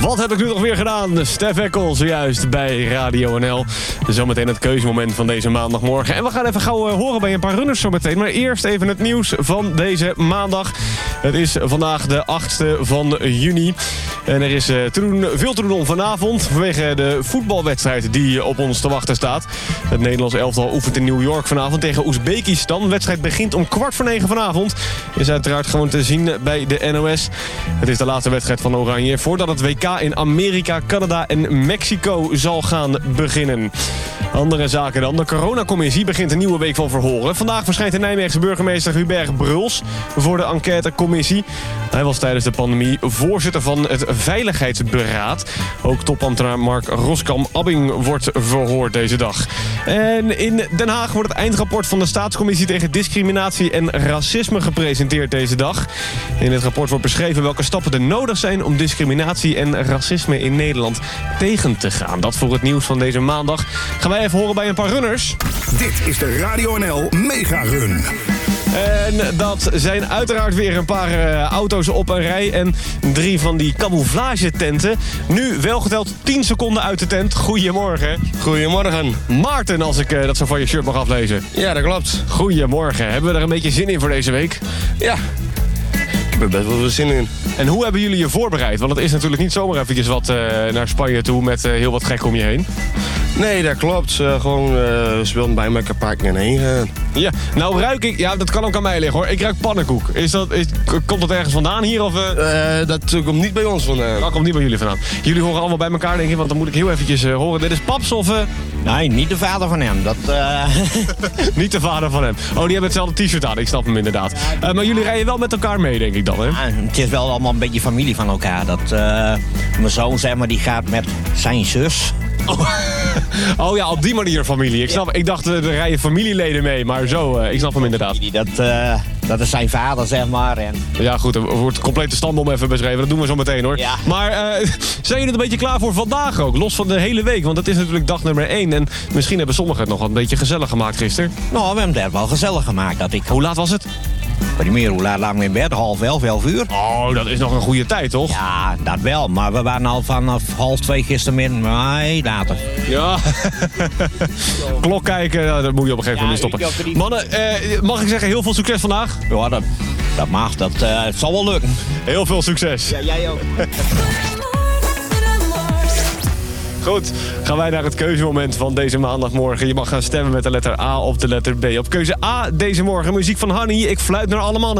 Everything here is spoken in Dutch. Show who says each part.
Speaker 1: Wat heb ik nu nog weer gedaan? Stef Ekkel, zojuist bij Radio NL. Zometeen het keuzemoment van deze maandagmorgen. En we gaan even gauw horen bij een paar runners zometeen. Maar eerst even het nieuws van deze maandag. Het is vandaag de 8e van juni. En er is veel te doen vanavond vanwege de voetbalwedstrijd die op ons te wachten staat. Het Nederlands elftal oefent in New York vanavond tegen Oezbekistan. De wedstrijd begint om 8:45 vanavond. Is uiteraard gewoon te zien bij de NOS. Het is de laatste wedstrijd van Oranje voordat het WK in Amerika, Canada en Mexico zal gaan beginnen. Andere zaken dan. De coronacommissie begint een nieuwe week van verhoren. Vandaag verschijnt de Nijmeegse burgemeester Hubert Bruls voor de enquêtecommissie. Hij was tijdens de pandemie voorzitter van het Veiligheidsberaad. Ook topambtenaar Mark Roskam-Abbing wordt verhoord deze dag. En in Den Haag wordt het eindrapport van de Staatscommissie tegen discriminatie en racisme gepresenteerd deze dag. In het rapport wordt beschreven welke stappen er nodig zijn om discriminatie en racisme in Nederland tegen te gaan. Dat voor het nieuws van deze maandag. Gaan wij even horen bij een paar runners.
Speaker 2: Dit is de Radio NL Mega Run.
Speaker 1: En dat zijn uiteraard weer een paar auto's op een rij en 3 van die camouflagetenten. Nu wel geteld 10 seconden uit de tent. Goedemorgen.
Speaker 3: Goedemorgen.
Speaker 1: Maarten, als ik dat zo van je shirt mag aflezen.
Speaker 3: Ja, dat klopt.
Speaker 1: Goedemorgen. Hebben we er een beetje zin in voor deze week?
Speaker 3: Ja. Ik heb er best wel veel zin in.
Speaker 1: En hoe hebben jullie je voorbereid? Want het is natuurlijk niet zomaar eventjes wat naar Spanje toe met heel wat gek om je heen.
Speaker 3: Nee, dat klopt. Ze wilden bij elkaar pakken en heen gaan.
Speaker 1: Ja, nou ruik ik... Ja, dat kan ook aan mij liggen hoor. Ik ruik pannenkoek. Komt dat ergens vandaan hier? Of,
Speaker 3: Dat komt niet bij ons vandaan.
Speaker 1: Dat komt niet bij jullie vandaan. Jullie horen allemaal bij elkaar denk ik, want dan moet ik heel eventjes horen. Dit is Paps of...
Speaker 4: Nee, niet de vader van hem.
Speaker 1: Niet de vader van hem. Oh, die hebben hetzelfde t-shirt aan. Ik snap hem inderdaad. Maar jullie rijden wel met elkaar mee, denk ik dan, hè?
Speaker 4: Ja, het is wel allemaal een beetje familie van elkaar. Mijn zoon, zeg maar, die gaat met zijn zus.
Speaker 1: Oh ja, op die manier familie. Ik dacht, er rijden familieleden mee, maar zo, ik snap hem inderdaad.
Speaker 4: Dat is zijn vader, zeg maar. En...
Speaker 1: Ja goed, er wordt de complete stamboom even beschreven. Dat doen we zo meteen hoor.
Speaker 4: Ja.
Speaker 1: Maar zijn jullie er een beetje klaar voor vandaag ook? Los van de hele week, want het is natuurlijk dag nummer 1. En misschien hebben sommigen het nog een beetje gezellig gemaakt gisteren.
Speaker 4: Nou, we hebben het wel gezellig gemaakt.
Speaker 1: Hoe laat was het?
Speaker 4: Weet niet meer, hoe laat lagen we in bed? 11 uur?
Speaker 1: Oh, dat is nog een goede tijd, toch?
Speaker 4: Ja, dat wel. Maar we waren al vanaf 1:30 gistermiddag. Nee, later.
Speaker 1: Ja. Klok kijken, dat moet je op een gegeven moment stoppen. Mannen, mag ik zeggen, heel veel succes vandaag?
Speaker 4: Ja, dat mag. Het zal wel lukken.
Speaker 1: Heel veel succes.
Speaker 4: Ja, jij ook.
Speaker 1: Goed, gaan wij naar het keuzemoment van deze maandagmorgen. Je mag gaan stemmen met de letter A of de letter B. Op keuze A deze morgen muziek van Honey. Ik fluit naar alle mannen.